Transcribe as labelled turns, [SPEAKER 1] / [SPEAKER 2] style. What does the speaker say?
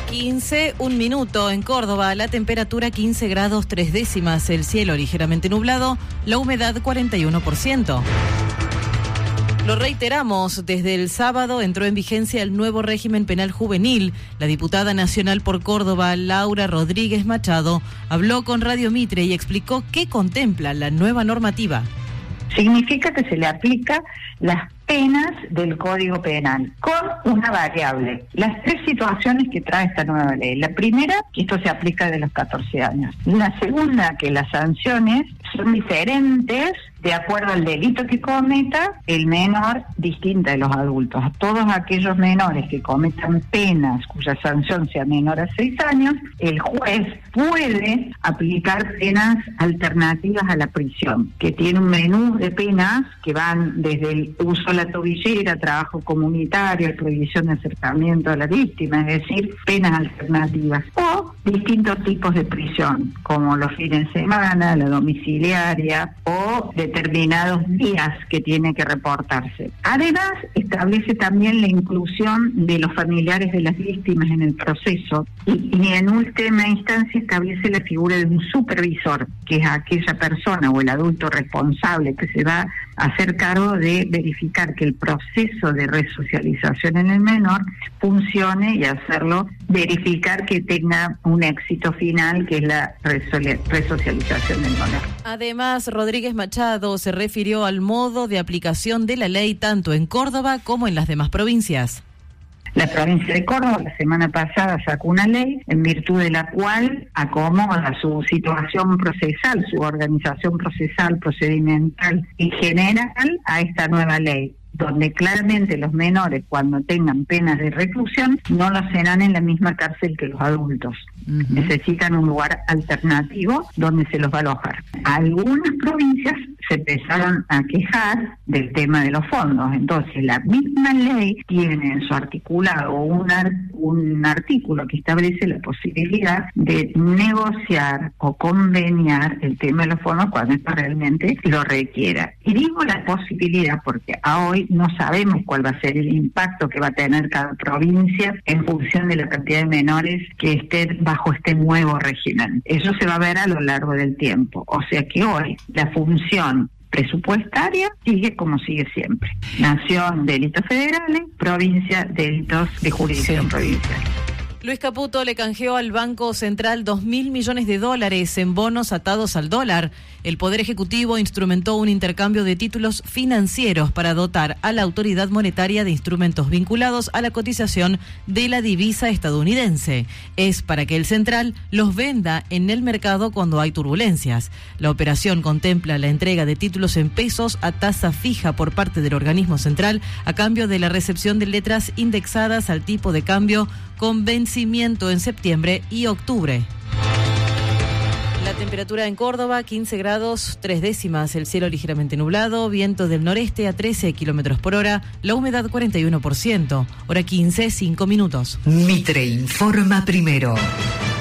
[SPEAKER 1] 15, 1 minuto. En Córdoba, la temperatura 15 grados 3 décimas, el cielo ligeramente nublado, la humedad 41%. Lo reiteramos, desde el sábado entró en vigencia el nuevo régimen penal juvenil. La diputada nacional por Córdoba, Laura Rodríguez Machado, habló con Radio Mitre y explicó qué contempla la nueva normativa.
[SPEAKER 2] Significa que se le aplica las penas del Código Penal, con una variable. Las 3 situaciones que trae esta nueva ley. La primera, que esto se aplica de los 14 años. La segunda, que las sanciones son diferentes de acuerdo al delito que cometa el menor, distinta de los adultos. A todos aquellos menores que cometan penas cuya sanción sea menor a 6 años, el juez puede aplicar penas alternativas a la prisión, que tiene un menú de penas que van desde el uso de la tobillera, trabajo comunitario, prohibición de acercamiento a la víctima, es decir, penas alternativas, o distintos tipos de prisión, como los fines de semana, la domiciliaria o determinados días que tiene que reportarse. Además, establece también la inclusión de los familiares de las víctimas en el proceso y en última instancia establece la figura de un supervisor, que es aquella persona o el adulto responsable que se va a hacer cargo de verificar que el proceso de resocialización en el menor funcione y hacerlo, verificar que tenga un éxito final, que es la resocialización del menor.
[SPEAKER 1] Además, Rodríguez Machado se refirió al modo de aplicación de la ley tanto en Córdoba como en las demás provincias.
[SPEAKER 2] La provincia de Córdoba la semana pasada sacó una ley en virtud de la cual acomoda su situación procesal, su organización procesal, procedimental y general a esta nueva ley, donde claramente los menores, cuando tengan penas de reclusión, no lo serán en la misma cárcel que los adultos. Necesitan un lugar alternativo donde se los va a alojar. Algunas provincias se empezaron a quejar del tema de los fondos. Entonces, la misma ley tiene en su articulado un artículo que establece la posibilidad de negociar o conveniar el tema de los fondos cuando esto realmente lo requiera. Y digo la posibilidad porque a hoy no sabemos cuál va a ser el impacto que va a tener cada provincia en función de la cantidad de menores que estén bajo este nuevo régimen. Eso se va a ver a lo largo del tiempo. O sea que hoy la función presupuestaria sigue como sigue siempre. Nación, delitos federales; provincia, delitos de jurisdicción provincial.
[SPEAKER 1] Luis Caputo le canjeó al Banco Central $2.000 millones en bonos atados al dólar. El Poder Ejecutivo instrumentó un intercambio de títulos financieros para dotar a la autoridad monetaria de instrumentos vinculados a la cotización de la divisa estadounidense. Es para que el central los venda en el mercado cuando hay turbulencias. La operación contempla la entrega de títulos en pesos a tasa fija por parte del organismo central a cambio de la recepción de letras indexadas al tipo de cambio con vencimiento en septiembre y octubre. La temperatura en Córdoba, 15 grados 3 décimas, el cielo ligeramente nublado, viento del noreste a 13 kilómetros por hora, la humedad 41%, hora 15, 5 minutos.
[SPEAKER 3] Mitre informa primero.